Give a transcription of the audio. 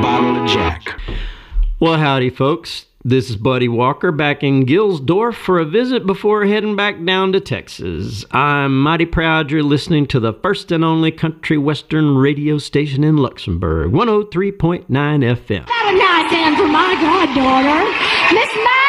bottle of Jack. Well, howdy, folks. This is Buddy Walker back in Gilsdorf for a visit before heading back down to Texas. I'm mighty proud you're listening to the first and only country western radio station in Luxembourg, 103.9 FM. Got a nice hand for my goddaughter, Miss